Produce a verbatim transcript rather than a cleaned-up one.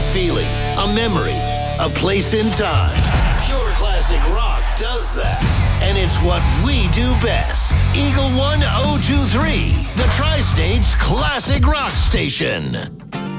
feeling, a memory, a place in time. Pure classic rock does that. And it's what we do best. Eagle one oh two three, the Tri-State's classic rock station.